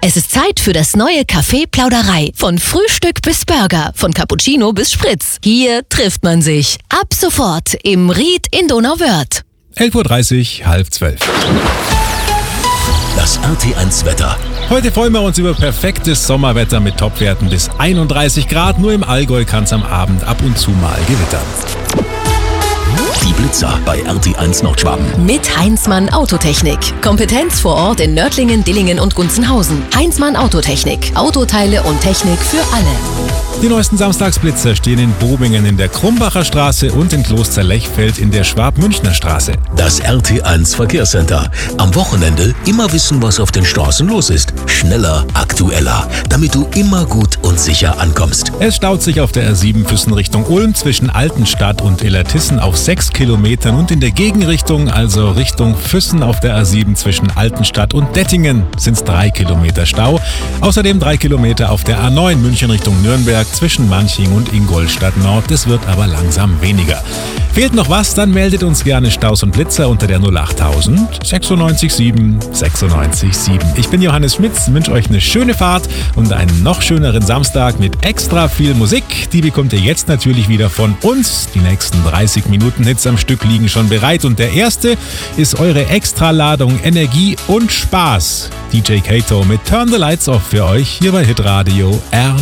Es ist Zeit für das neue Café Plauderei. Von Frühstück bis Burger, von Cappuccino bis Spritz. Hier trifft man sich. Ab sofort im Ried in Donauwörth. 11:30 Uhr, 11:30. Das RT1 Wetter. Heute freuen wir uns über perfektes Sommerwetter mit Topwerten bis 31 Grad. Nur im Allgäu kann es am Abend ab und zu mal gewittern. Die Blitzer bei RT1 Nordschwaben. Mit Heinzmann Autotechnik. Kompetenz vor Ort in Nördlingen, Dillingen und Gunzenhausen. Heinzmann Autotechnik. Autoteile und Technik für alle. Die neuesten Samstagsblitzer stehen in Bobingen in der Krumbacher Straße und in Kloster-Lechfeld in der Schwab-Münchner Straße. Das RT1 Verkehrscenter. Am Wochenende immer wissen, was auf den Straßen los ist. Schneller, aktueller, damit du immer gut und sicher ankommst. Es staut sich auf der R7 Füssen Richtung Ulm zwischen Altenstadt und Illertissen auf 6 Kilometern und in der Gegenrichtung, also Richtung Füssen auf der R7 zwischen Altenstadt und Dettingen, sind es 3 Kilometer Stau. Außerdem 3 Kilometer auf der A9 München Richtung Nürnberg zwischen Manching und Ingolstadt Nord. Das wird aber langsam weniger. Fehlt noch was, dann meldet uns gerne Staus und Blitzer unter der 08000 96 7 96 7. Ich bin Johannes Schmitz, wünsche euch eine schöne Fahrt und einen noch schöneren Samstag mit extra viel Musik. Die bekommt ihr jetzt natürlich wieder von uns. Die nächsten 30 Minuten Hits am Stück liegen schon bereit und der erste ist eure Extraladung Energie und Spaß. DJ Kato mit Turn the Lights Off für euch hier bei Hitradio R.